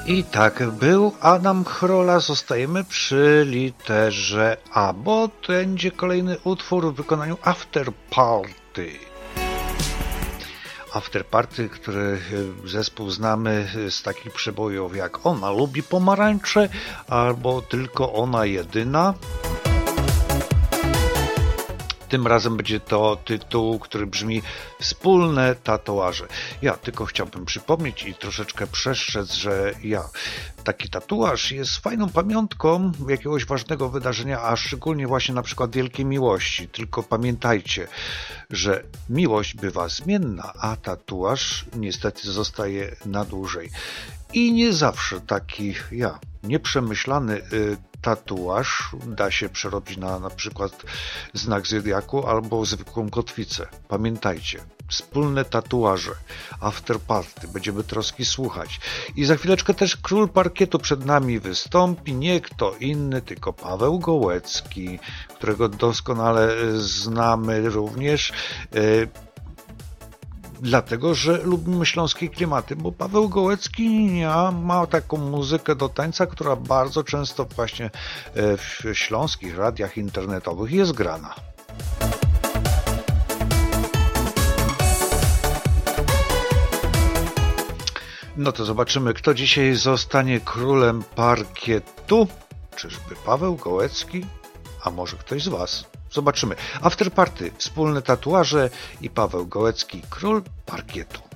I tak był Adam Chrola, zostajemy przy literze A, bo to będzie kolejny utwór w wykonaniu After Party. After Party, który zespół znamy z takich przebojów jak Ona lubi pomarańcze albo Tylko ona jedyna. Tym razem będzie to tytuł, który brzmi Wspólne tatuaże. Ja tylko chciałbym przypomnieć i troszeczkę przestrzec, że taki tatuaż jest fajną pamiątką jakiegoś ważnego wydarzenia, a szczególnie właśnie na przykład wielkiej miłości. Tylko pamiętajcie, że miłość bywa zmienna, a tatuaż niestety zostaje na dłużej. I nie zawsze taki nieprzemyślany tatuaż da się przerobić na przykład znak zodiaku albo zwykłą kotwicę. Pamiętajcie, wspólne tatuaże, After Party, będziemy troski słuchać. I za chwileczkę też król parkietu przed nami wystąpi, nie kto inny, tylko Paweł Gołecki, którego doskonale znamy również. Dlatego, że lubimy śląskie klimaty, bo Paweł Gołecki ma taką muzykę do tańca, która bardzo często właśnie w śląskich radiach internetowych jest grana. No to zobaczymy, kto dzisiaj zostanie królem parkietu. Czyżby Paweł Gołecki? A może ktoś z Was? Zobaczymy. After Party, wspólne tatuaże i Paweł Gołecki, król parkietu.